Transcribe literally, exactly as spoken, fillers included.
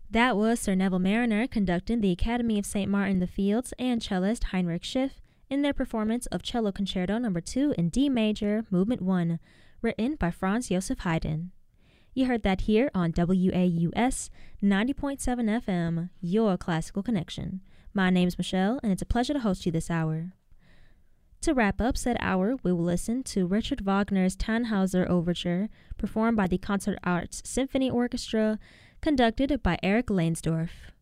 That was Sir Neville Mariner conducting the Academy of Saint Martin in the Fields and cellist Heinrich Schiff in their performance of Cello Concerto number two in D major, Movement one, written by Franz Joseph Haydn. You heard that here on W A U S ninety point seven F M, your classical connection. My name's Michelle, and it's a pleasure to host you this hour. To wrap up said hour, we will listen to Richard Wagner's Tannhauser Overture, performed by the Concert Arts Symphony Orchestra, conducted by Eric Lansdorf.